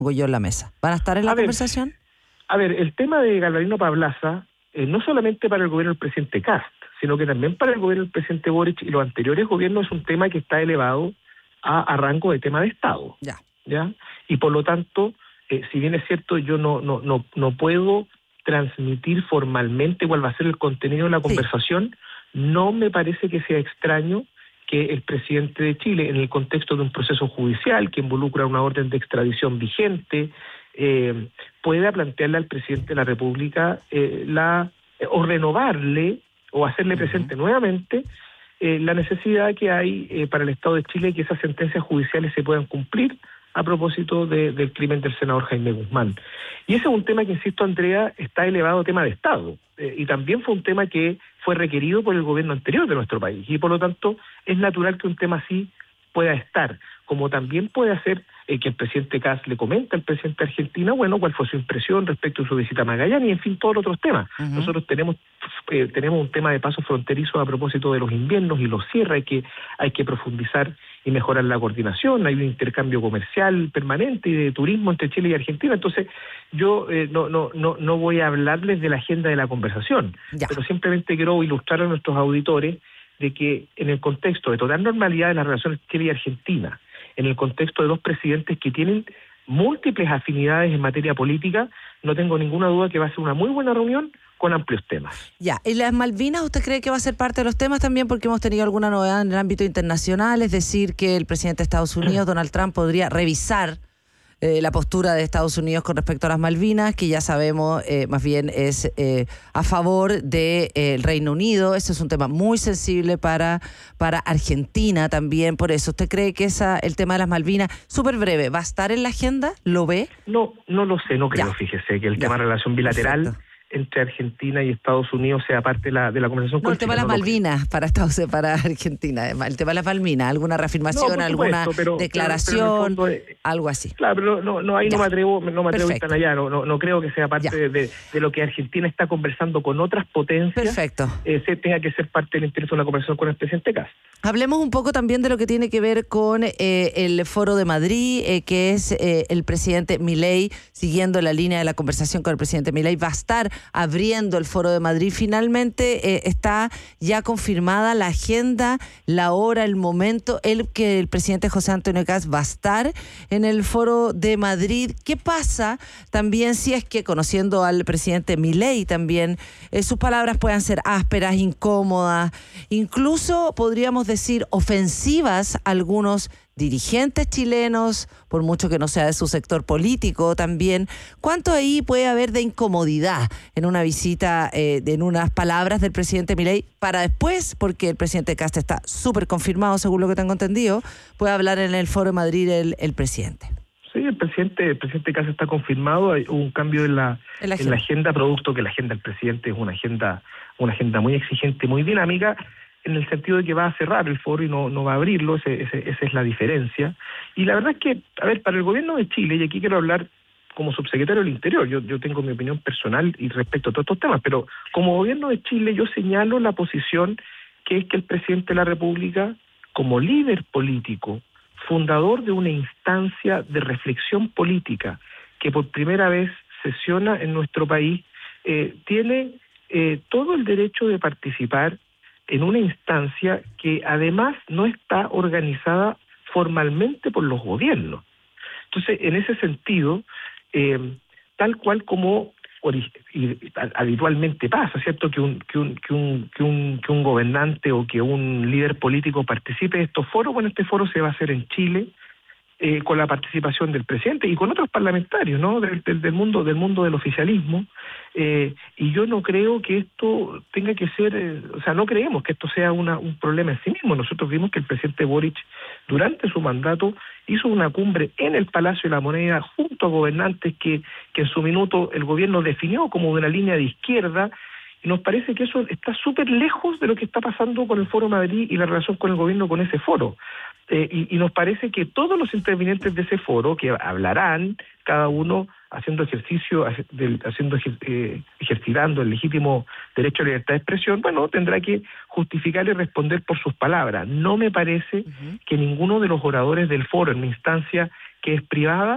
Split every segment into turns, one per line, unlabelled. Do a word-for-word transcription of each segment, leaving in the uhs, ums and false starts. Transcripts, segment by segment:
yo en la mesa. ¿Van a estar en la
a ver,
conversación?
A ver, el tema de Galvarino Pablaza, eh, no solamente para el gobierno del presidente Kast, sino que también para el gobierno del presidente Boric y los anteriores gobiernos, es un tema que está elevado a, a rango de tema de Estado.
Ya.
¿Ya? Y por lo tanto, eh, si bien es cierto, yo no, no, no, no puedo transmitir formalmente cuál va a ser el contenido de la conversación, sí. No me parece que sea extraño que el presidente de Chile, en el contexto de un proceso judicial que involucra una orden de extradición vigente, eh, pueda plantearle al presidente de la República eh, la eh, o renovarle o hacerle presente uh-huh. nuevamente eh, la necesidad que hay eh, para el Estado de Chile que esas sentencias judiciales se puedan cumplir a propósito de, del crimen del senador Jaime Guzmán. Y ese es un tema que, insisto, Andrea, está elevado a tema de Estado, eh, y también fue un tema que fue requerido por el gobierno anterior de nuestro país, y por lo tanto es natural que un tema así pueda estar, como también puede hacer eh, que el presidente Kast le comenta al presidente de Argentina, bueno, cuál fue su impresión respecto a su visita a Magallanes, y en fin, todos los otros temas. Uh-huh. Nosotros tenemos eh, tenemos un tema de pasos fronterizos a propósito de los inviernos y los cierres, hay que, hay que profundizar y mejorar la coordinación, hay un intercambio comercial permanente y de turismo entre Chile y Argentina, entonces yo eh, no, no, no, no voy a hablarles de la agenda de la conversación, ya. Pero simplemente quiero ilustrar a nuestros auditores de que en el contexto de total normalidad de las relaciones Chile y Argentina, en el contexto de dos presidentes que tienen múltiples afinidades en materia política, no tengo ninguna duda que va a ser una muy buena reunión con amplios temas.
Ya, ¿y las Malvinas usted cree que va a ser parte de los temas también? Porque hemos tenido alguna novedad en el ámbito internacional, es decir, que el presidente de Estados Unidos, Donald Trump, podría revisar Eh, la postura de Estados Unidos con respecto a las Malvinas, que ya sabemos eh, más bien es eh, a favor del de, eh, Reino Unido. Ese es un tema muy sensible para, para Argentina también. Por eso, ¿usted cree que esa el tema de las Malvinas, súper breve, va a estar en la agenda? ¿Lo ve?
No, no lo sé, no creo, ya. Fíjese, que el ya. tema de relación bilateral
Perfecto.
entre Argentina y Estados Unidos sea parte de la, de la conversación.
No, el tema de las no Malvinas para Estados para Argentina, el tema de las Malvinas, alguna reafirmación, no, supuesto, alguna pero, declaración, pero, pero es, algo así.
Claro, pero no, no ahí ya. no me atrevo, no me atrevo a ir tan allá, no, no, no creo que sea parte de, de, de lo que Argentina está conversando con otras potencias.
Perfecto.
Eh, se tenga que ser parte del interés de una conversación con el presidente Kast.
Hablemos un poco también de lo que tiene que ver con eh, el Foro de Madrid, eh, que es eh, el presidente Milei, siguiendo la línea de la conversación con el presidente Milei, va a estar abriendo el Foro de Madrid. Finalmente eh, está ya confirmada la agenda, la hora, el momento, el que el presidente José Antonio Kast va a estar en el Foro de Madrid. ¿Qué pasa también si es que, conociendo al presidente Milei también, eh, sus palabras puedan ser ásperas, incómodas, incluso podríamos decir ofensivas a algunos dirigentes chilenos, por mucho que no sea de su sector político también? ¿Cuánto ahí puede haber de incomodidad en una visita, eh, en unas palabras del presidente Milei para después, porque el presidente Kast está súper confirmado, según lo que tengo entendido, puede hablar en el Foro de Madrid el, el presidente?
Sí, el presidente, el presidente Kast está confirmado, hay un cambio en la, en la, en la agenda, producto que la agenda del presidente es una agenda, una agenda muy exigente, muy dinámica, en el sentido de que va a cerrar el foro y no, no va a abrirlo, ese, ese, esa es la diferencia. Y la verdad es que, a ver, para el gobierno de Chile, y aquí quiero hablar como subsecretario del Interior, yo, yo tengo mi opinión personal y respecto a todos estos temas, pero como gobierno de Chile yo señalo la posición que es que el presidente de la República, como líder político, fundador de una instancia de reflexión política que por primera vez sesiona en nuestro país, eh, tiene eh, todo el derecho de participar en una instancia que además no está organizada formalmente por los gobiernos. Entonces, en ese sentido, eh, tal cual como ori- y, habitualmente pasa, ¿cierto? Que un, que, un, que, un, que, un, que un gobernante o que un líder político participe de estos foros, bueno, este foro se va a hacer en Chile, Eh, con la participación del presidente y con otros parlamentarios, ¿no? Del, del, del mundo del mundo del oficialismo, eh, y yo no creo que esto tenga que ser, eh, o sea, no creemos que esto sea una, un problema en sí mismo. Nosotros vimos que el presidente Boric, durante su mandato, hizo una cumbre en el Palacio de la Moneda junto a gobernantes que, que en su minuto el gobierno definió como una línea de izquierda, y nos parece que eso está súper lejos de lo que está pasando con el Foro Madrid y la relación con el gobierno con ese foro. Eh, y, y nos parece que todos los intervinientes de ese foro, que hablarán, cada uno haciendo ejercicio, haciendo eh, ejercitando el legítimo derecho a la libertad de expresión, bueno, tendrá que justificar y responder por sus palabras. No me parece uh-huh. que ninguno de los oradores del foro, en una instancia que es privada,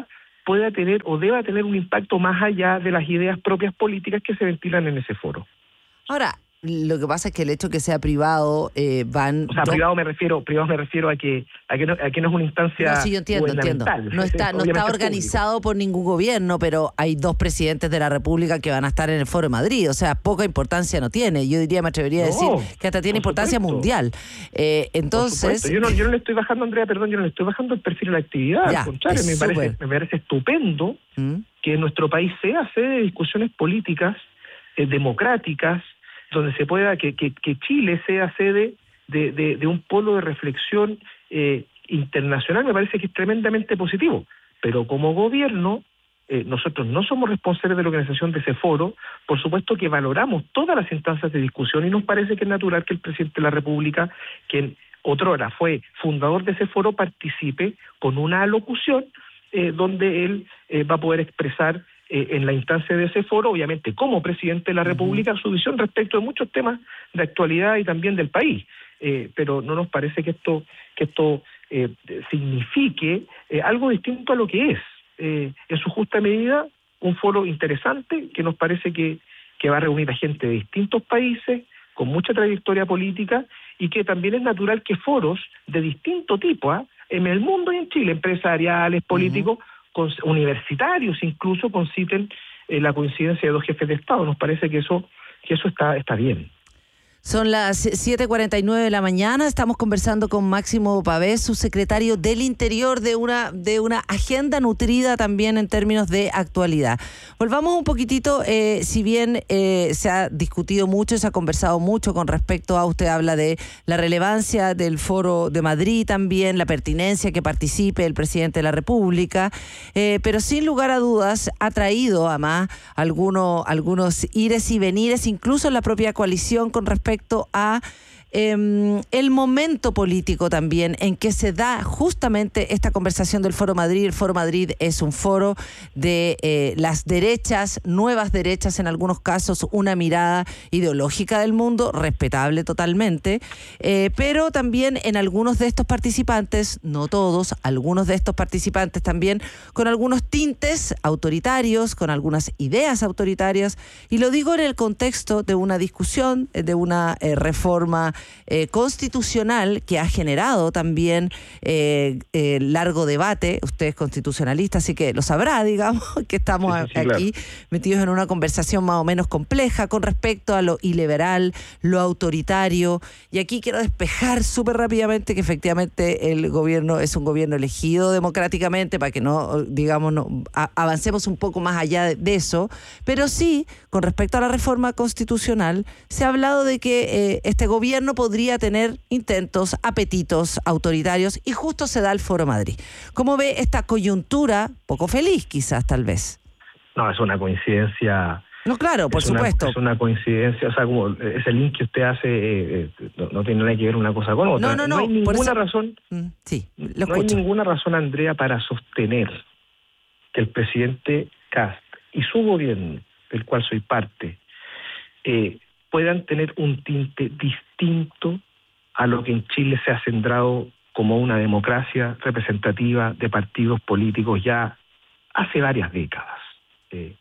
pueda tener o deba tener un impacto más allá de las ideas propias políticas que se ventilan en ese foro.
Ahora, lo que pasa es que el hecho que sea privado eh, van...
O sea, privado me refiero privado me refiero a que a que no, a que no es una instancia
no, sí, yo entiendo, entiendo. No está, no está organizado por ningún gobierno, pero hay dos presidentes de la República que van a estar en el Foro de Madrid. O sea, poca importancia no tiene. Yo diría, me atrevería a decir
no,
que hasta tiene importancia
supuesto.
mundial. Eh, entonces...
Yo no, yo no le estoy bajando, Andrea, perdón, yo no le estoy bajando el perfil de la actividad.
Ya,
al contrario, me parece, me parece estupendo ¿Mm? que nuestro país sea sede de discusiones políticas eh, democráticas, donde se pueda, que, que, que Chile sea sede de, de, de un polo de reflexión eh, internacional, me parece que es tremendamente positivo. Pero como gobierno, eh, nosotros no somos responsables de la organización de ese foro, por supuesto que valoramos todas las instancias de discusión y nos parece que es natural que el presidente de la República, quien otrora fue fundador de ese foro, participe con una alocución eh, donde él eh, va a poder expresar Eh, en la instancia de ese foro, obviamente como presidente de la República, uh-huh. su visión respecto de muchos temas de actualidad y también del país. Eh, pero no nos parece que esto que esto eh, signifique eh, algo distinto a lo que es. Eh, en su justa medida, un foro interesante que nos parece que, que va a reunir a gente de distintos países, con mucha trayectoria política, y que también es natural que foros de distinto tipo, ¿eh? en el mundo y en Chile, empresariales, políticos, uh-huh. Con, universitarios incluso conciten eh, la coincidencia de dos jefes de Estado. Nos parece que eso que eso está está bien.
Son las siete cuarenta y nueve de la mañana, estamos conversando con Máximo Pavés, subsecretario del Interior, de una, de una agenda nutrida también en términos de actualidad. Volvamos un poquitito, eh, si bien eh, se ha discutido mucho, se ha conversado mucho con respecto a, usted habla de la relevancia del Foro de Madrid también, la pertinencia que participe el presidente de la República, eh, pero sin lugar a dudas ha traído además algunos, algunos ires y venires, incluso en la propia coalición con respecto respecto a eh, el momento político también en que se da justamente esta conversación del Foro Madrid. El Foro Madrid es un foro de eh, las derechas, nuevas derechas en algunos casos, una mirada ideológica del mundo, respetable totalmente, eh, pero también en algunos de estos participantes, no todos, algunos de estos participantes también con algunos tintes autoritarios, con algunas ideas autoritarias, y lo digo en el contexto de una discusión, de una eh, reforma Eh, constitucional que ha generado también eh, eh, largo debate. Usted es constitucionalista, así que lo sabrá, digamos, que estamos sí, sí, aquí claro. metidos en una conversación más o menos compleja con respecto a lo iliberal, lo autoritario. Y aquí quiero despejar súper rápidamente que efectivamente el gobierno es un gobierno elegido democráticamente, para que no, digamos, no, a, avancemos un poco más allá de, de eso. Pero sí, con respecto a la reforma constitucional, se ha hablado de que eh, este gobierno podría tener intentos, apetitos autoritarios, y justo se da el Foro Madrid. ¿Cómo ve esta coyuntura, poco feliz quizás, tal vez?
No, es una coincidencia.
No, claro, por
es
supuesto.
Una, es una coincidencia, o sea, como ese link que usted hace eh, no, no tiene nada que ver una cosa con otra.
No, no, no.
No hay ninguna
eso...
razón,
mm, sí, lo
no hay ninguna razón, Andrea, para sostener que el presidente Kast y su gobierno, del cual soy parte, eh, puedan tener un tinte distinto a lo que en Chile se ha centrado como una democracia representativa de partidos políticos ya hace varias décadas. Eh,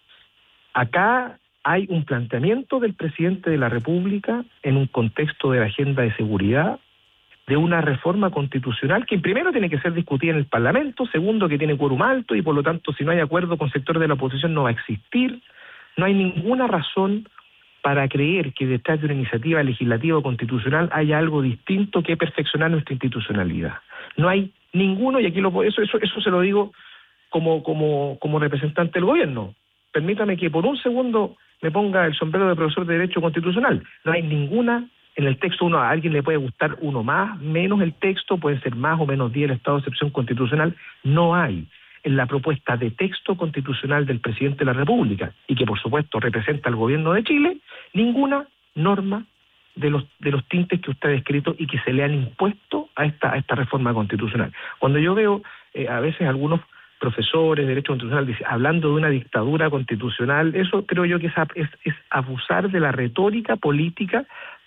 acá hay un planteamiento del presidente de la República en un contexto de la agenda de seguridad, de una reforma constitucional que primero tiene que ser discutida en el Parlamento, segundo que tiene quórum alto y por lo tanto si no hay acuerdo con sectores de la oposición no va a existir. No hay ninguna razón para creer que detrás de una iniciativa legislativa o constitucional haya algo distinto que perfeccionar nuestra institucionalidad. No hay ninguno, y aquí lo eso eso eso se lo digo como como como representante del gobierno. Permítame que por un segundo me ponga el sombrero de profesor de Derecho Constitucional. No hay ninguna, en el texto uno, a alguien le puede gustar uno más, menos el texto, puede ser más o menos diez el estado de excepción constitucional, no hay en la propuesta de texto constitucional del presidente de la República, y que por supuesto representa al gobierno de Chile, ninguna norma de los de los tintes que usted ha descrito y que se le han impuesto a esta a esta reforma constitucional. Cuando yo veo eh, a veces algunos profesores de Derecho Constitucional dice, hablando de una dictadura constitucional, eso creo yo que es, es, es abusar de la retórica política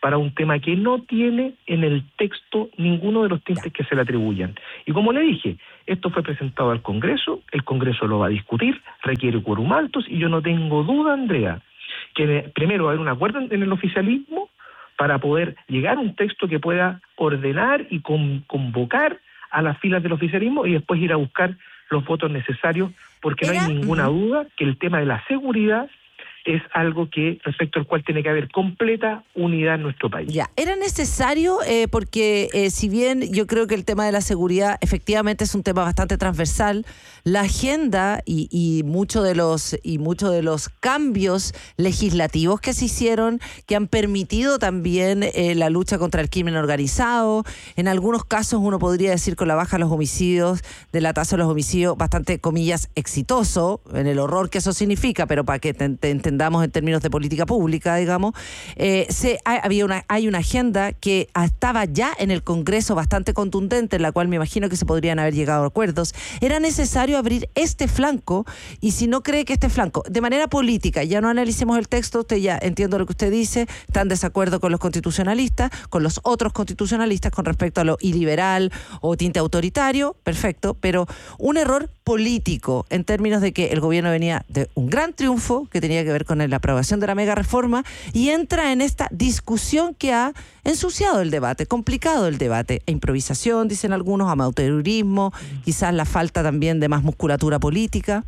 para un tema que no tiene en el texto ninguno de los tintes que se le atribuyan. Y como le dije, esto fue presentado al Congreso, el Congreso lo va a discutir, requiere quórum altos, y yo no tengo duda, Andrea, que primero va a haber un acuerdo en el oficialismo para poder llegar a un texto que pueda ordenar y con, convocar a las filas del oficialismo y después ir a buscar los votos necesarios, porque no hay ninguna uh-huh. duda que el tema de la seguridad es algo que respecto al cual tiene que haber completa unidad en nuestro país.
Ya, era necesario eh, porque eh, si bien yo creo que el tema de la seguridad efectivamente es un tema bastante transversal, la agenda y, y muchos de los y muchos de los cambios legislativos que se hicieron, que han permitido también eh, la lucha contra el crimen organizado, en algunos casos uno podría decir con la baja de los homicidios, de la tasa de los homicidios, bastante comillas exitoso, en el horror que eso significa, pero para que te, te entendamos en términos de política pública, digamos, eh, se, hay, había una, hay una agenda que estaba ya en el Congreso bastante contundente, en la cual me imagino que se podrían haber llegado a acuerdos. Era necesario abrir este flanco, y si no cree que este flanco, de manera política, ya no analicemos el texto, usted ya entiendo lo que usted dice, está en desacuerdo con los constitucionalistas, con los otros constitucionalistas con respecto a lo iliberal o tinte autoritario, perfecto, pero un error político en términos de que el gobierno venía de un gran triunfo que tenía que ver con la aprobación de la mega reforma y entra en esta discusión que ha ensuciado el debate, complicado el debate, e improvisación, dicen algunos, amateurismo, quizás la falta también de más musculatura política.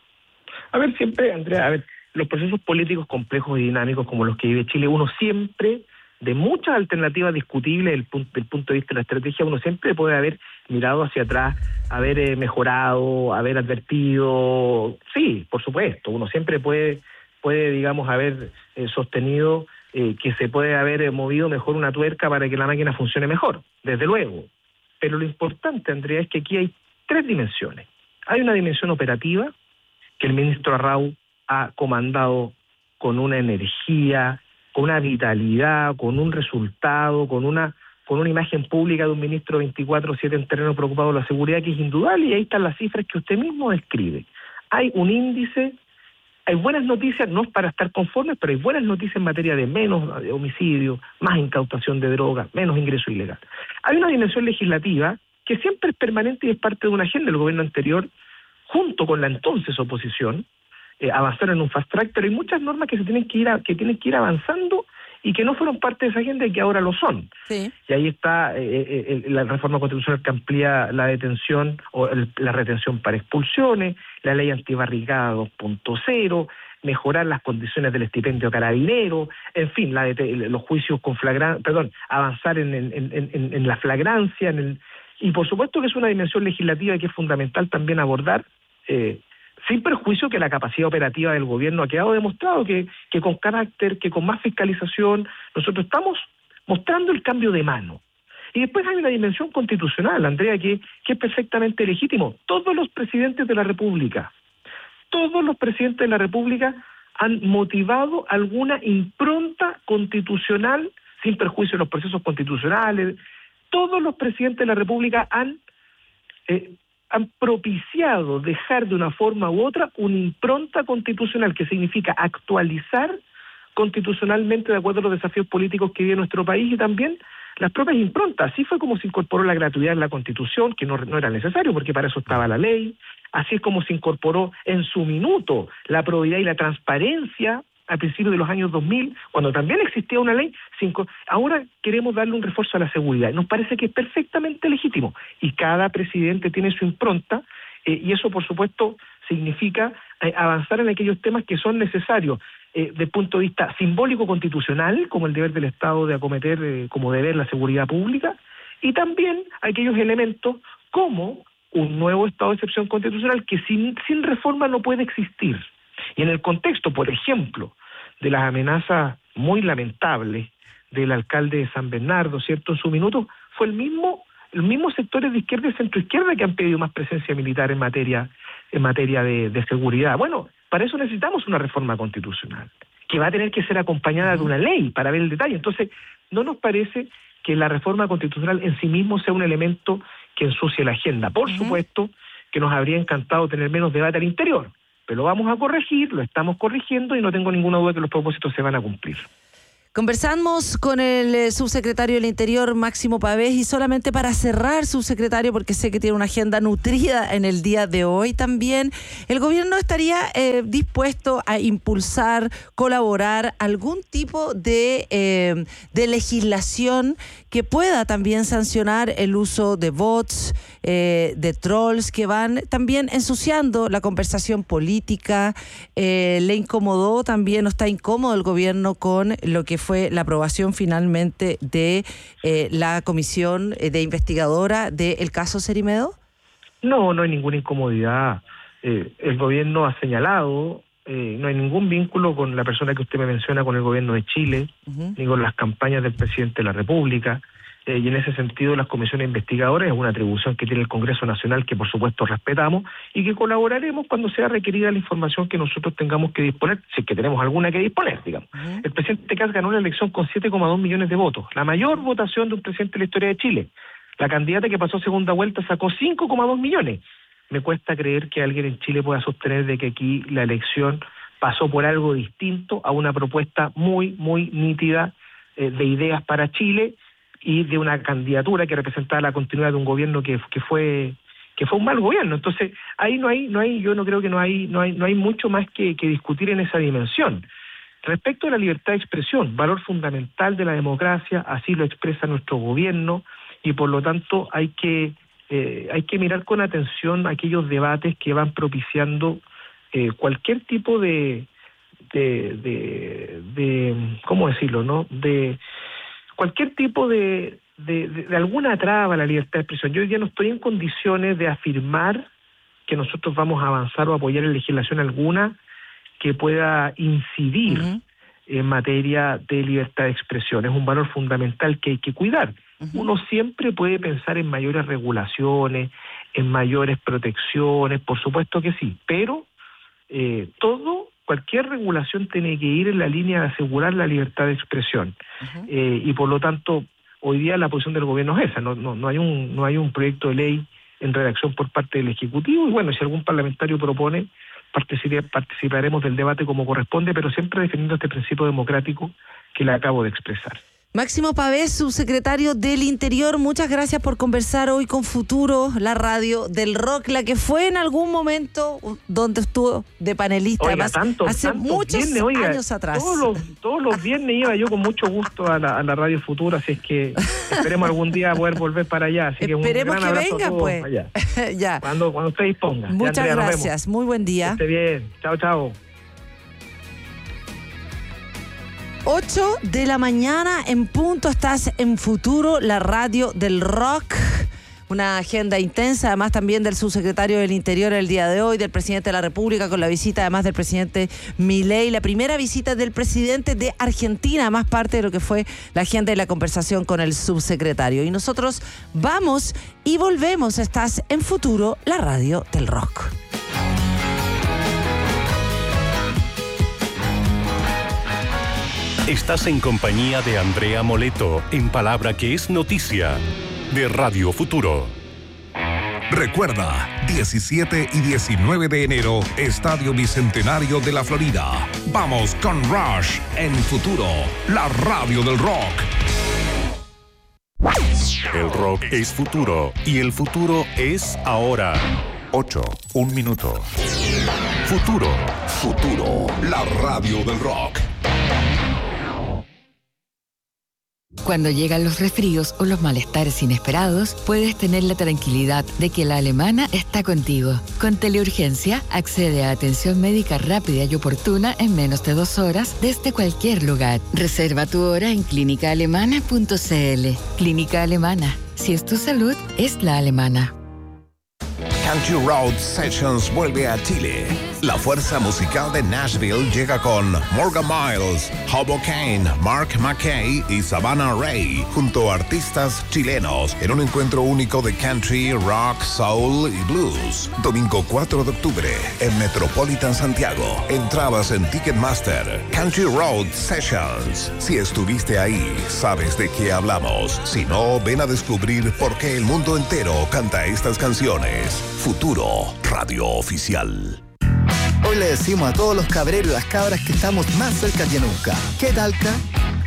A ver, siempre, Andrea, a ver, los procesos políticos complejos y dinámicos como los que vive Chile, uno siempre, de muchas alternativas discutibles del punto, del punto de vista de la estrategia, uno siempre puede haber mirado hacia atrás, haber eh, mejorado, haber advertido, sí, por supuesto, uno siempre puede puede, digamos, haber eh, sostenido eh, que se puede haber eh, movido mejor una tuerca para que la máquina funcione mejor, desde luego. Pero lo importante, Andrea, es que aquí hay tres dimensiones. Hay una dimensión operativa, que el ministro Arrau ha comandado con una energía, con una vitalidad, con un resultado, con una con una imagen pública de un ministro veinticuatro siete en terreno preocupado de la seguridad, que es indudable, y ahí están las cifras que usted mismo describe. Hay un índice. Hay buenas noticias, no es para estar conformes, pero hay buenas noticias en materia de menos homicidio, más incautación de drogas, menos ingreso ilegal. Hay una dimensión legislativa que siempre es permanente y es parte de una agenda del gobierno anterior, junto con la entonces oposición, eh, avanzar en un fast track, pero hay muchas normas que se tienen que ir a, que tienen que ir avanzando y que no fueron parte de esa agenda y que ahora lo son. Sí. Y ahí está eh, eh, la reforma constitucional que amplía la detención o el, la retención para expulsiones, la ley antibarricada dos punto cero, mejorar las condiciones del estipendio carabinero, en fin, la de, los juicios con flagrancia, perdón, avanzar en, en, en, en la flagrancia, en el, y por supuesto que es una dimensión legislativa que es fundamental también abordar, eh, sin perjuicio que la capacidad operativa del gobierno ha quedado demostrado, que, que con carácter, que con más fiscalización, nosotros estamos mostrando el cambio de mano. Y después hay una dimensión constitucional, Andrea, que, que es perfectamente legítimo. Todos los presidentes de la República, todos los presidentes de la República han motivado alguna impronta constitucional, sin perjuicio de los procesos constitucionales. Todos los presidentes de la República han... Eh, han propiciado dejar de una forma u otra una impronta constitucional, que significa actualizar constitucionalmente de acuerdo a los desafíos políticos que vive nuestro país y también las propias improntas. Así fue como se incorporó la gratuidad en la Constitución, que no, no era necesario porque para eso estaba la ley. Así es como se incorporó en su minuto la probidad y la transparencia a principios de los años dos mil, cuando también existía una ley. Cinco, ahora queremos darle un refuerzo a la seguridad. Nos parece que es perfectamente legítimo y cada presidente tiene su impronta eh, y eso, por supuesto, significa eh, avanzar en aquellos temas que son necesarios eh, desde el punto de vista simbólico constitucional, como el deber del Estado de acometer eh, como deber la seguridad pública, y también aquellos elementos como un nuevo estado de excepción constitucional que sin, sin reforma no puede existir. Y en el contexto, por ejemplo, de las amenazas muy lamentables del alcalde de San Bernardo, ¿cierto? En su minuto fue el mismo, los mismos sectores de izquierda y centroizquierda que han pedido más presencia militar en materia, en materia de, de seguridad. Bueno, para eso necesitamos una reforma constitucional, que va a tener que ser acompañada de una ley para ver el detalle. Entonces, no nos parece que la reforma constitucional en sí mismo sea un elemento que ensucie la agenda. Por uh-huh. supuesto que nos habría encantado tener menos debate al interior, pero lo vamos a corregir, lo estamos corrigiendo y no tengo ninguna duda que los propósitos se van a cumplir.
Conversamos con el eh, subsecretario del Interior, Máximo Pavés, y solamente para cerrar, subsecretario, porque sé que tiene una agenda nutrida en el día de hoy también, el gobierno estaría eh, dispuesto a impulsar, colaborar algún tipo de, eh, de legislación que pueda también sancionar el uso de bots, eh, de trolls que van también ensuciando la conversación política. Eh, ¿Le incomodó también o está incómodo el gobierno con lo que fue la aprobación finalmente de eh, la comisión de investigadora del caso Cerimedo?
No, no hay ninguna incomodidad. Eh, el gobierno ha señalado, eh, no hay ningún vínculo con la persona que usted me menciona, con el gobierno de Chile, uh-huh. ni con las campañas del presidente de la República. Eh, y en ese sentido las comisiones investigadoras es una atribución que tiene el Congreso Nacional, que por supuesto respetamos, y que colaboraremos cuando sea requerida la información que nosotros tengamos que disponer, si es que tenemos alguna que disponer, digamos. Uh-huh. El presidente Kast ganó la elección con siete coma dos millones de votos, la mayor votación de un presidente en la historia de Chile. La candidata que pasó segunda vuelta sacó cinco coma dos millones. Me cuesta creer que alguien en Chile pueda sostener de que aquí la elección pasó por algo distinto a una propuesta muy, muy nítida eh, de ideas para Chile, y de una candidatura que representaba la continuidad de un gobierno que, que fue que fue un mal gobierno. Entonces ahí no hay no hay yo no creo que no hay no hay no hay mucho más que, que discutir en esa dimensión. Respecto a la libertad de expresión, valor fundamental de la democracia, así lo expresa nuestro gobierno, y por lo tanto hay que eh, hay que mirar con atención aquellos debates que van propiciando eh, cualquier tipo de de, de de ¿cómo decirlo, no? de cualquier tipo de, de, de, de alguna traba a la libertad de expresión. Yo hoy día no estoy en condiciones de afirmar que nosotros vamos a avanzar o apoyar en legislación alguna que pueda incidir uh-huh. en materia de libertad de expresión. Es un valor fundamental que hay que cuidar. Uh-huh. Uno siempre puede pensar en mayores regulaciones, en mayores protecciones, por supuesto que sí, pero eh, todo... Cualquier regulación tiene que ir en la línea de asegurar la libertad de expresión. Uh-huh. eh, y por lo tanto, hoy día la posición del gobierno es esa. No, no, no hay un no hay un proyecto de ley en redacción por parte del Ejecutivo, y bueno, si algún parlamentario propone, participaremos del debate como corresponde, pero siempre defendiendo este principio democrático que le acabo de expresar.
Máximo Pavés, subsecretario del Interior, muchas gracias por conversar hoy con Futuro, la radio del rock, la que fue en algún momento donde estuvo de panelista,
oiga,
además,
tanto,
hace
tanto
muchos
viernes, oiga,
años atrás.
Todos los, todos los viernes iba yo con mucho gusto a la, a la radio Futuro, así es que esperemos algún día poder volver para allá. Así que
esperemos
un gran
que
abrazo
venga,
a todos
pues.
allá.
ya.
Cuando, cuando usted disponga.
Muchas
ya, Andrea,
gracias, muy buen día.
Que esté bien, chao, chao.
ocho de la mañana en punto, estás en Futuro, la radio del rock. Una agenda intensa, además también del subsecretario del Interior el día de hoy, del presidente de la República, con la visita además del presidente Milei, la primera visita del presidente de Argentina, más parte de lo que fue la agenda y la conversación con el subsecretario. Y nosotros vamos y volvemos. Estás en Futuro, la radio del rock.
Estás en compañía de Andrea Moleto, en Palabra que es Noticia, de Radio Futuro.
Recuerda, diecisiete y diecinueve de enero, Estadio Bicentenario de la Florida. Vamos con Rush en Futuro, la radio del rock.
El rock es futuro y el futuro es ahora.
ocho, un minuto. Futuro, Futuro, la radio del rock.
Cuando llegan los resfríos o los malestares inesperados, puedes tener la tranquilidad de que la Alemana está contigo. Con Teleurgencia, accede a atención médica rápida y oportuna en menos de dos horas desde cualquier lugar. Reserva tu hora en clínica alemana punto c l. Clínica Alemana. Si es tu salud, es la alemana.
Country Road Sessions vuelve a Chile. La fuerza musical de Nashville llega con Morgan Miles, Hobo Kane, Mark McKay y Savannah Ray, junto a artistas chilenos, en un encuentro único de country, rock, soul y blues. Domingo cuatro de octubre, en Metropolitan Santiago. Entradas en Ticketmaster. Country Road Sessions. Si estuviste ahí, sabes de qué hablamos. Si no, ven a descubrir por qué el mundo entero canta estas canciones. Futuro, radio oficial.
Hoy le decimos a todos los cabreros y las cabras que estamos más cerca que nunca. ¿Qué talca?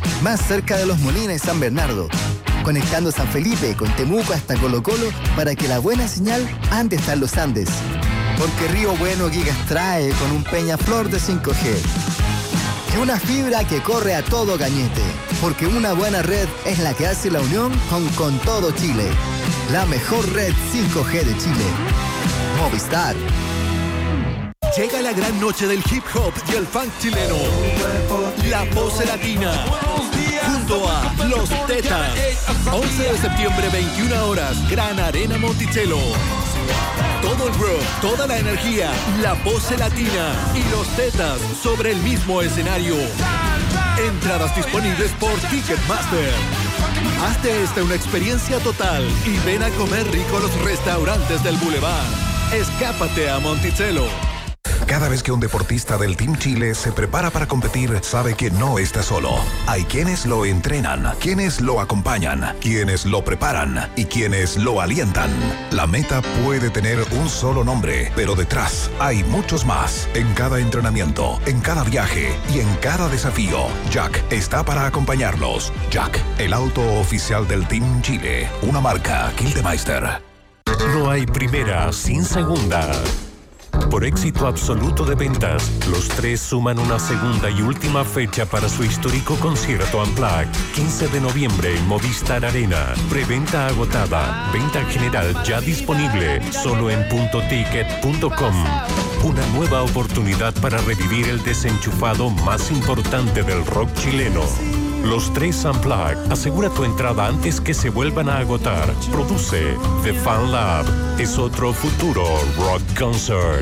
más cerca de Los Molines y San Bernardo, conectando San Felipe con Temuco hasta Colo Colo para que la buena señal ande hasta en los Andes. Porque Río Bueno Gigas trae con un Peñaflor de cinco G. Y una fibra que corre a todo cañete. Porque una buena red es la que hace la unión con, con todo Chile. La mejor red cinco G de Chile. Movistar.
Llega la gran noche del hip hop y el funk chileno. La Pose Latina. Junto a Los Tetas. once de septiembre, veintiuna horas. Gran Arena Monticello. Todo el rock, toda la energía, La Pose Latina y Los Tetas sobre el mismo escenario. Entradas disponibles por Ticketmaster. Hazte esta una experiencia total y ven a comer rico a los restaurantes del Boulevard. Escápate a Monticello.
Cada vez que un deportista del Team Chile se prepara para competir, sabe que no está solo. Hay quienes lo entrenan, quienes lo acompañan, quienes lo preparan y quienes lo alientan. La meta puede tener un solo nombre, pero detrás hay muchos más. En cada entrenamiento, en cada viaje y en cada desafío, Jack está para acompañarlos. Jack, el auto oficial del Team Chile, una marca Gildemeister.
No hay primera sin segunda. Por éxito absoluto de ventas, los tres suman una segunda y última fecha para su histórico concierto Unplugged, quince de noviembre en Movistar Arena. Preventa agotada, venta general ya disponible, solo en punto ticket punto com. Una nueva oportunidad para revivir el desenchufado más importante del rock chileno. Los tres Unplugged. Asegura tu entrada antes que se vuelvan a agotar. Produce The Fan Lab. Es otro futuro rock concert.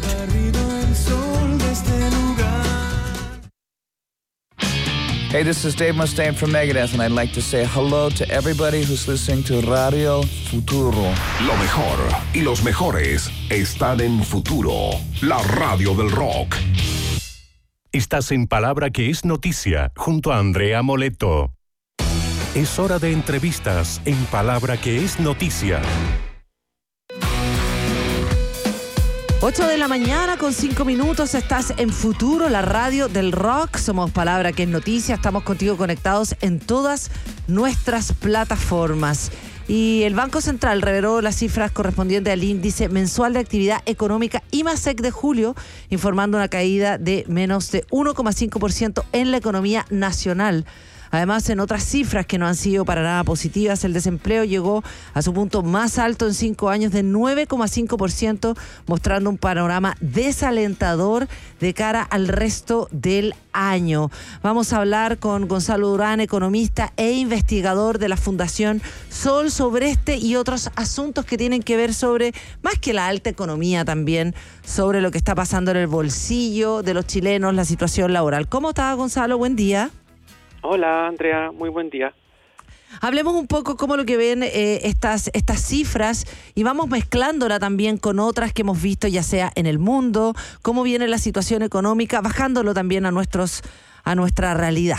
Hey, this is Dave Mustaine from Megadeth, and I'd like to say hello to everybody who's listening to Radio Futuro.
Lo mejor y los mejores están en Futuro, la radio del rock.
Estás en Palabra que es Noticia, junto a Andrea Moleto. Es hora de entrevistas en Palabra que es Noticia.
ocho de la mañana con cinco minutos, estás en Futuro, la radio del rock. Somos Palabra que es Noticia, estamos contigo conectados en todas nuestras plataformas. Y el Banco Central reveló las cifras correspondientes al índice mensual de actividad económica IMASEC de julio, informando una caída de menos de uno coma cinco por ciento en la economía nacional. Además, en otras cifras que no han sido para nada positivas, el desempleo llegó a su punto más alto en cinco años de nueve coma cinco por ciento, mostrando un panorama desalentador de cara al resto del año. Vamos a hablar con Gonzalo Durán, economista e investigador de la Fundación Sol, sobre este y otros asuntos que tienen que ver sobre, más que la alta economía también, sobre lo que está pasando en el bolsillo de los chilenos, la situación laboral. ¿Cómo está, Gonzalo? Buen día.
Hola, Andrea, muy buen día.
Hablemos un poco cómo lo que ven eh, estas, estas cifras y vamos mezclándola también con otras que hemos visto ya sea en el mundo, cómo viene la situación económica, bajándolo también a nuestros a nuestra realidad.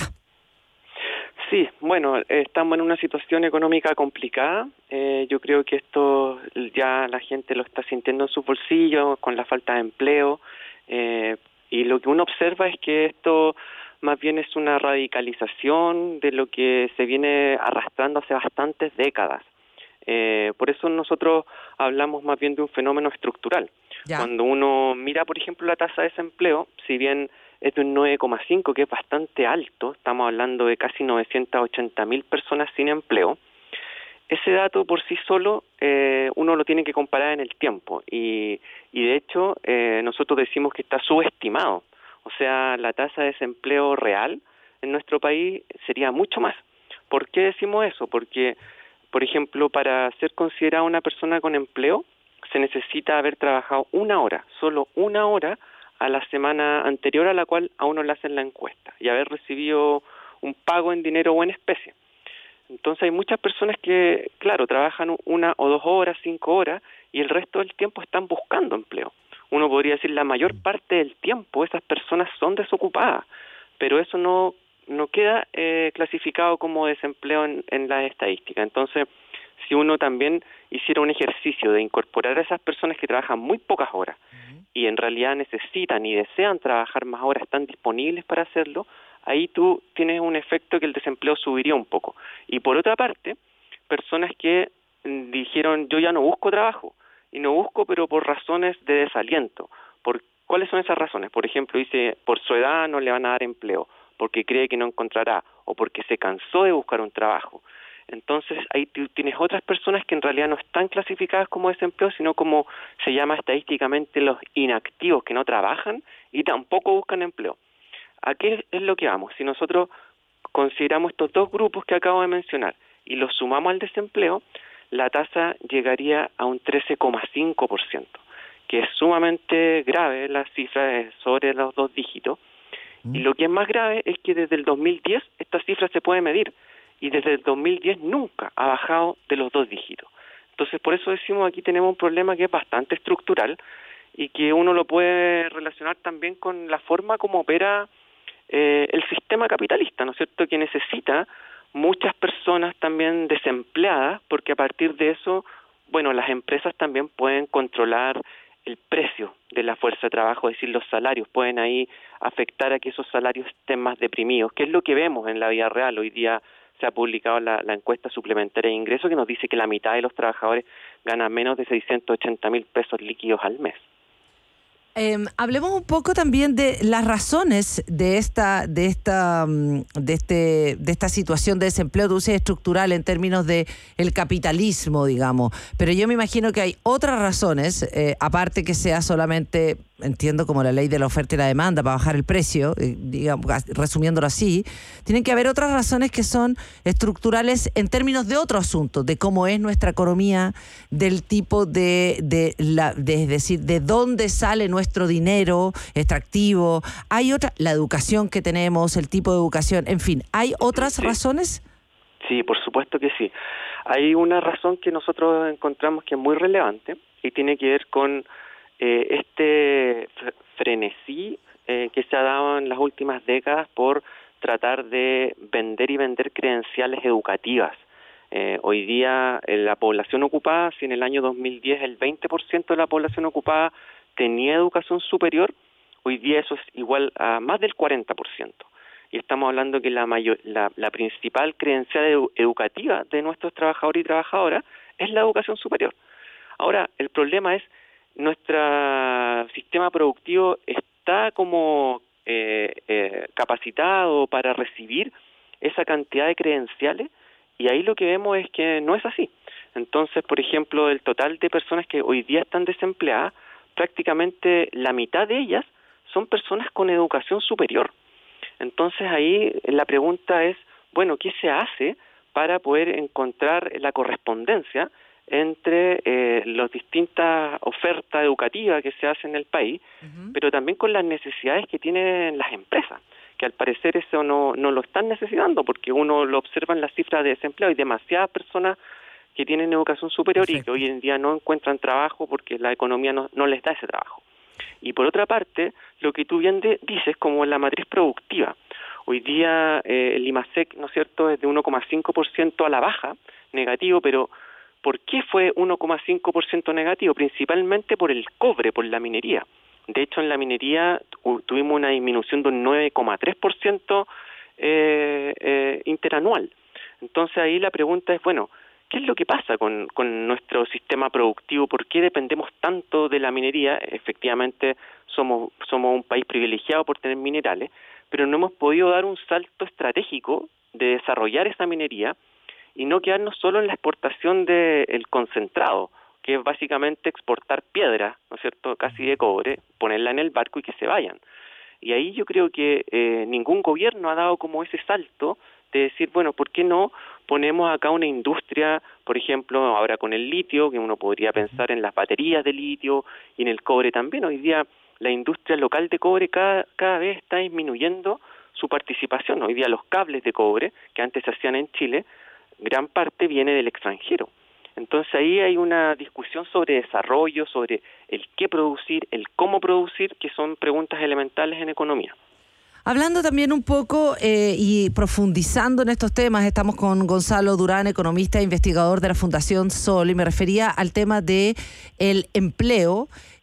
Sí, bueno, estamos en una situación económica complicada. Eh, yo creo que esto ya la gente lo está sintiendo en su bolsillo con la falta de empleo eh, y lo que uno observa es que esto más bien es una radicalización de lo que se viene arrastrando hace bastantes décadas. Eh, por eso nosotros hablamos más bien de un fenómeno estructural. Ya. Cuando uno mira, por ejemplo, la tasa de desempleo, si bien es de un nueve coma cinco, que es bastante alto, estamos hablando de casi novecientas ochenta mil personas sin empleo, ese dato por sí solo eh, uno lo tiene que comparar en el tiempo y, y de hecho eh, nosotros decimos que está subestimado. O sea, la tasa de desempleo real en nuestro país sería mucho más. ¿Por qué decimos eso? Porque, por ejemplo, para ser considerada una persona con empleo, se necesita haber trabajado una hora, solo una hora, a la semana anterior a la cual a uno le hacen la encuesta y haber recibido un pago en dinero o en especie. Entonces hay muchas personas que, claro, trabajan una o dos horas, cinco horas, y el resto del tiempo están buscando empleo. Uno podría decir la mayor parte del tiempo esas personas son desocupadas, pero eso no no queda eh, clasificado como desempleo en, en las estadísticas. Entonces, si uno también hiciera un ejercicio de incorporar a esas personas que trabajan muy pocas horas uh-huh. y en realidad necesitan y desean trabajar más horas, están disponibles para hacerlo, ahí tú tienes un efecto que el desempleo subiría un poco. Y por otra parte, personas que dijeron, yo ya no busco trabajo, y no busco, pero por razones de desaliento. ¿Por cuáles son esas razones? Por ejemplo, dice, por su edad no le van a dar empleo, porque cree que no encontrará, o porque se cansó de buscar un trabajo. Entonces, ahí tú tienes otras personas que en realidad no están clasificadas como desempleo, sino como se llama estadísticamente los inactivos, que no trabajan y tampoco buscan empleo. ¿A qué es lo que vamos? Si nosotros consideramos estos dos grupos que acabo de mencionar y los sumamos al desempleo, la tasa llegaría a un trece coma cinco por ciento, que es sumamente grave, la cifra es sobre los dos dígitos. Mm. Y lo que es más grave es que desde el dos mil diez esta cifra se puede medir, y desde el dos mil diez nunca ha bajado de los dos dígitos. Entonces, por eso decimos aquí tenemos un problema que es bastante estructural y que uno lo puede relacionar también con la forma como opera eh, el sistema capitalista, ¿no es cierto?, que necesita muchas personas también desempleadas, porque a partir de eso, bueno, las empresas también pueden controlar el precio de la fuerza de trabajo, es decir, los salarios, pueden ahí afectar a que esos salarios estén más deprimidos, que es lo que vemos en la vida real. Hoy día se ha publicado la, la encuesta suplementaria de ingresos que nos dice que la mitad de los trabajadores ganan menos de seiscientos ochenta mil pesos líquidos al mes.
Eh, hablemos un poco también de las razones de esta, de esta, de este, de esta situación de desempleo, tú dices estructural en términos de el capitalismo, digamos. Pero yo me imagino que hay otras razones, eh, aparte que sea solamente, entiendo, como la ley de la oferta y la demanda para bajar el precio, eh, digamos, resumiéndolo así, tienen que haber otras razones que son estructurales en términos de otro asunto, de cómo es nuestra economía, del tipo de, de la, de, es decir, de dónde sale nuestra nuestro dinero extractivo, hay otra, la educación que tenemos, el tipo de educación, en fin, ¿hay otras
sí.
razones?
Sí, por supuesto que sí. Hay una razón que nosotros encontramos que es muy relevante y tiene que ver con eh, este frenesí eh, que se ha dado en las últimas décadas por tratar de vender y vender credenciales educativas. Eh, hoy día eh, la población ocupada, si en el año dos mil diez el veinte por ciento de la población ocupada tenía educación superior, hoy día eso es igual a más del cuarenta por ciento. Y estamos hablando que la, mayor, la, la principal credencial edu- educativa de nuestros trabajadores y trabajadoras es la educación superior. Ahora, el problema es, nuestro sistema productivo está como eh, eh, capacitado para recibir esa cantidad de credenciales, y ahí lo que vemos es que no es así. Entonces, por ejemplo, el total de personas que hoy día están desempleadas, prácticamente la mitad de ellas son personas con educación superior. Entonces ahí la pregunta es, bueno, ¿qué se hace para poder encontrar la correspondencia entre eh, las distintas ofertas educativas que se hacen en el país, uh-huh. pero también con las necesidades que tienen las empresas, que al parecer eso no, no lo están necesitando, porque uno lo observa en las cifras de desempleo, hay demasiadas personas que tienen educación superior Perfecto. Y que hoy en día no encuentran trabajo porque la economía no, no les da ese trabajo. Y por otra parte, lo que tú bien de, dices como la matriz productiva. Hoy día eh, el IMASEC, ¿no es cierto?, es de uno coma cinco por ciento a la baja, negativo, pero ¿por qué fue uno coma cinco por ciento negativo? Principalmente por el cobre, por la minería. De hecho, en la minería uh, tuvimos una disminución de un nueve coma tres por ciento eh, eh, interanual. Entonces ahí la pregunta es, bueno, ¿qué es lo que pasa con, con nuestro sistema productivo? ¿Por qué dependemos tanto de la minería? Efectivamente, somos, somos un país privilegiado por tener minerales, pero no hemos podido dar un salto estratégico de desarrollar esa minería y no quedarnos solo en la exportación del concentrado, que es básicamente exportar piedra, ¿no es cierto?, casi de cobre, ponerla en el barco y que se vayan. Y ahí yo creo que eh, ningún gobierno ha dado como ese salto de decir, bueno, ¿por qué no ponemos acá una industria, por ejemplo, ahora con el litio, que uno podría pensar en las baterías de litio y en el cobre también? Hoy día la industria local de cobre cada, cada vez está disminuyendo su participación. Hoy día los cables de cobre, que antes se hacían en Chile, gran parte viene del extranjero. Entonces ahí hay una discusión sobre desarrollo, sobre el qué producir, el cómo producir, que son preguntas elementales en economía.
Hablando también un poco eh, y profundizando en estos temas, estamos con Gonzalo Durán, economista e investigador de la Fundación Sol, y me refería al tema de el empleo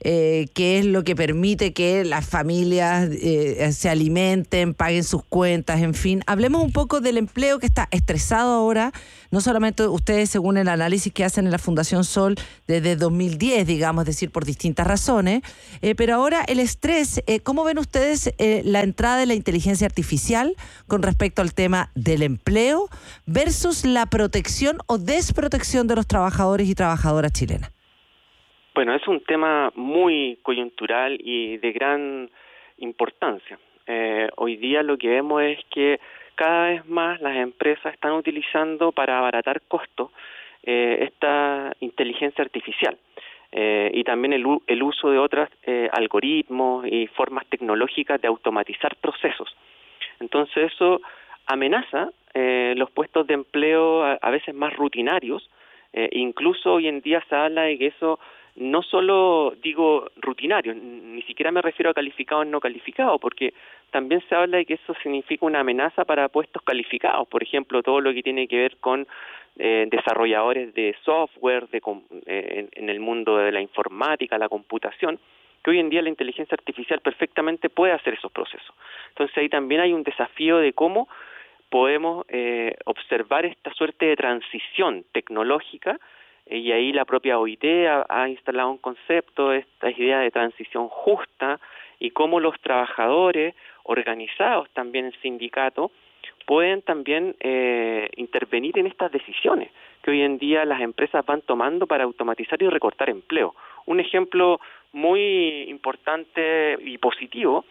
eh, que es lo que permite que las familias eh, se alimenten, paguen sus cuentas, en fin. Hablemos un poco del empleo que está estresado ahora, no solamente ustedes según el análisis que hacen en la Fundación Sol desde dos mil diez, digamos, es decir, por distintas razones, eh, pero ahora el estrés, eh, ¿cómo ven ustedes eh, la entrada de la inteligencia artificial con respecto al tema del empleo versus la protección o desprotección de los trabajadores y trabajadoras chilenas?
Bueno, es un tema muy coyuntural y de gran importancia. Eh, hoy día lo que vemos es que cada vez más las empresas están utilizando para abaratar costos eh, esta inteligencia artificial eh, y también el, el uso de otros eh, algoritmos y formas tecnológicas de automatizar procesos. Entonces eso amenaza eh, los puestos de empleo a, a veces más rutinarios. Eh, incluso hoy en día se habla de que eso no solo digo rutinario, ni siquiera me refiero a calificados no calificados, porque también se habla de que eso significa una amenaza para puestos calificados, por ejemplo, todo lo que tiene que ver con eh, desarrolladores de software, de, eh, en el mundo de la informática, la computación, que hoy en día la inteligencia artificial perfectamente puede hacer esos procesos. Entonces ahí también hay un desafío de cómo podemos eh, observar esta suerte de transición tecnológica. Y ahí la propia O I T ha, ha instalado un concepto, esta idea de transición justa, y cómo los trabajadores organizados también en sindicato pueden también eh, intervenir en estas decisiones que hoy en día las empresas van tomando para automatizar y recortar empleo. Un ejemplo muy importante y positivo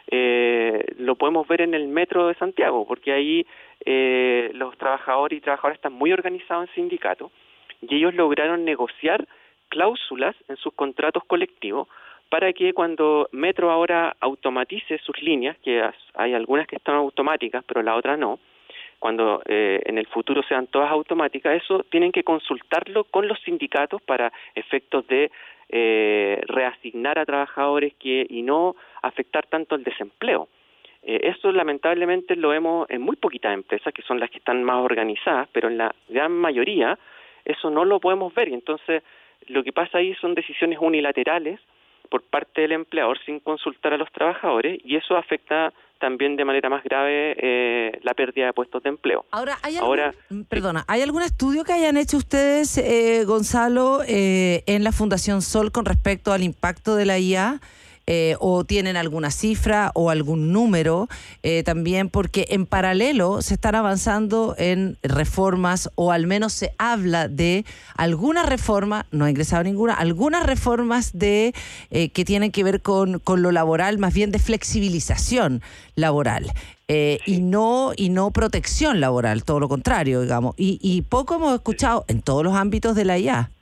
eh, lo podemos ver en el Metro de Santiago, porque ahí eh, los trabajadores y trabajadoras están muy organizados en sindicatos, y ellos lograron negociar cláusulas en sus contratos colectivos para que cuando Metro ahora automatice sus líneas, que hay algunas que están automáticas, pero las otras no, cuando eh, en el futuro sean todas automáticas, eso tienen que consultarlo con los sindicatos para efectos de eh, reasignar a trabajadores que y no afectar tanto el desempleo. Eh, eso lamentablemente lo vemos en muy poquitas empresas, que son las que están más organizadas, pero en la gran mayoría eso no lo podemos ver, y entonces lo que pasa ahí son decisiones unilaterales por parte del empleador sin consultar a los trabajadores, y eso afecta también de manera más grave eh, la pérdida de puestos de empleo.
Ahora, ¿hay
Ahora,
algún, perdona, ¿hay algún estudio que hayan hecho ustedes, eh, Gonzalo, eh, en la Fundación Sol con respecto al impacto de la I A? Eh, o tienen alguna cifra o algún número eh, también, porque en paralelo se están avanzando en reformas, o al menos se habla de algunas reformas, no ha ingresado ninguna, algunas reformas de eh, que tienen que ver con, con lo laboral, más bien de flexibilización laboral. Eh, y no y no protección laboral, todo lo contrario, digamos. Y, y poco hemos escuchado en todos los ámbitos de la I A.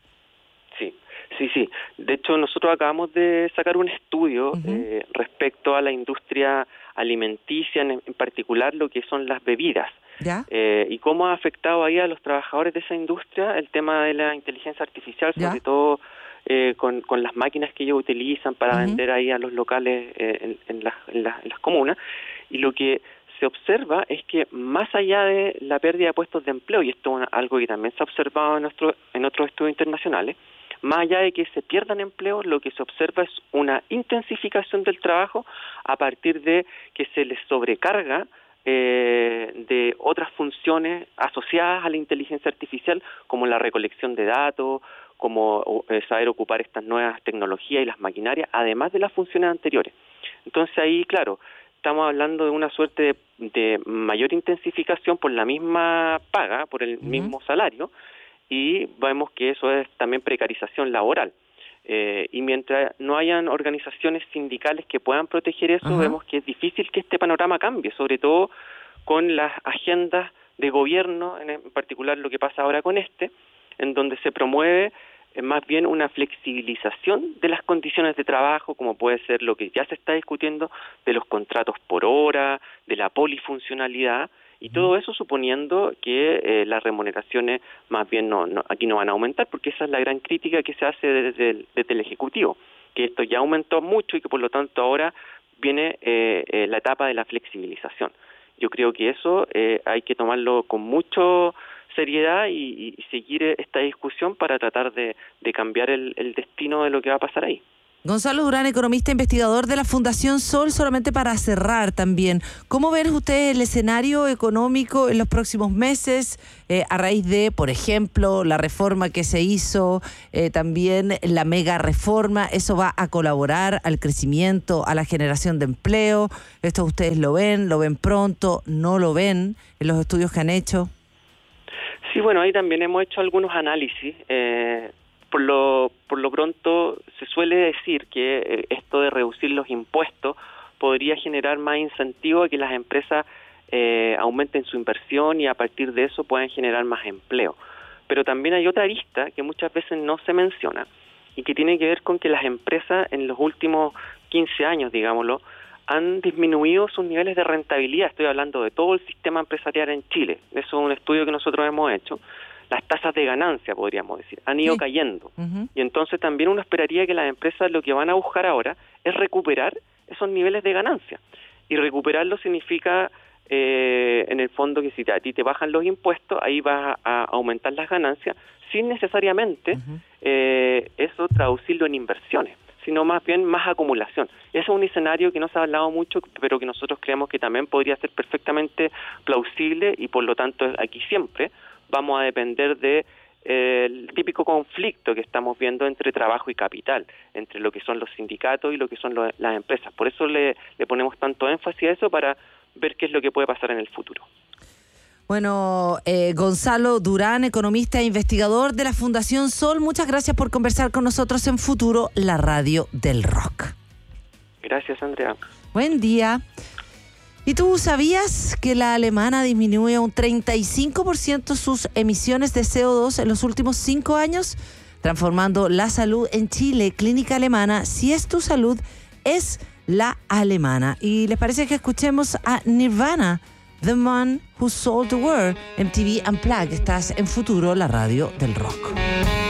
Sí, sí. De hecho, nosotros acabamos de sacar un estudio uh-huh. eh, respecto a la industria alimenticia, en, en particular lo que son las bebidas.
¿Ya?
Eh, y cómo ha afectado ahí a los trabajadores de esa industria el tema de la inteligencia artificial, sobre ¿Ya? todo eh, con, con las máquinas que ellos utilizan para uh-huh. vender ahí a los locales eh, en, en, las, en, las, en las comunas. Y lo que se observa es que más allá de la pérdida de puestos de empleo, y esto es algo que también se ha observado en, nuestro, en otros estudios internacionales, más allá de que se pierdan empleos, lo que se observa es una intensificación del trabajo a partir de que se les sobrecarga eh, de otras funciones asociadas a la inteligencia artificial, como la recolección de datos, como eh, saber ocupar estas nuevas tecnologías y las maquinarias, además de las funciones anteriores. Entonces ahí, claro, estamos hablando de una suerte de, de mayor intensificación por la misma paga, por el uh-huh. mismo salario, y vemos que eso es también precarización laboral. Eh, y mientras no hayan organizaciones sindicales que puedan proteger eso, uh-huh. vemos que es difícil que este panorama cambie, sobre todo con las agendas de gobierno, en particular lo que pasa ahora con este, en donde se promueve eh, más bien una flexibilización de las condiciones de trabajo, como puede ser lo que ya se está discutiendo, de los contratos por hora, de la polifuncionalidad, y todo eso suponiendo que eh, las remuneraciones más bien no, no aquí no van a aumentar, porque esa es la gran crítica que se hace desde el, desde el Ejecutivo, que esto ya aumentó mucho y que por lo tanto ahora viene eh, eh, la etapa de la flexibilización. Yo creo que eso eh, hay que tomarlo con mucha seriedad y, y seguir esta discusión para tratar de, de cambiar el, el destino de lo que va a pasar ahí.
Gonzalo Durán, economista investigador de la Fundación Sol, solamente para cerrar también, ¿cómo ven ustedes el escenario económico en los próximos meses eh, a raíz de, por ejemplo, la reforma que se hizo, eh, también la mega reforma? ¿Eso va a colaborar al crecimiento, a la generación de empleo? ¿Esto ustedes lo ven, lo ven pronto, no lo ven en los estudios que han hecho?
Sí, bueno, ahí también hemos hecho algunos análisis. Eh... Por lo, por lo pronto se suele decir que esto de reducir los impuestos podría generar más incentivo a que las empresas eh, aumenten su inversión y a partir de eso puedan generar más empleo. Pero también hay otra arista que muchas veces no se menciona y que tiene que ver con que las empresas en los últimos quince años, digámoslo, han disminuido sus niveles de rentabilidad. Estoy hablando de todo el sistema empresarial en Chile. Eso es un estudio que nosotros hemos hecho. Las tasas de ganancia, podríamos decir, han ido sí. cayendo. Uh-huh. Y entonces también uno esperaría que las empresas lo que van a buscar ahora es recuperar esos niveles de ganancia. Y recuperarlo significa, eh, en el fondo, que si a ti te bajan los impuestos, ahí vas a aumentar las ganancias, sin necesariamente uh-huh. eh, eso traducirlo en inversiones, sino más bien más acumulación. Ese es un escenario que no se ha hablado mucho, pero que nosotros creemos que también podría ser perfectamente plausible y por lo tanto aquí siempre vamos a depender de eh, el típico conflicto que estamos viendo entre trabajo y capital, entre lo que son los sindicatos y lo que son lo, las empresas. Por eso le, le ponemos tanto énfasis a eso, para ver qué es lo que puede pasar en el futuro.
Bueno, eh, Gonzalo Durán, economista e investigador de la Fundación Sol, muchas gracias por conversar con nosotros en Futuro, la radio del rock.
Gracias, Andrea.
Buen día. ¿Y tú sabías que la alemana disminuye un treinta y cinco por ciento sus emisiones de C O dos en los últimos cinco años? Transformando la salud en Chile, Clínica Alemana, si es tu salud, es la alemana. ¿Y les parece que escuchemos a Nirvana, The Man Who Sold the World, M T V Unplugged? Estás en Futuro, la radio del rock.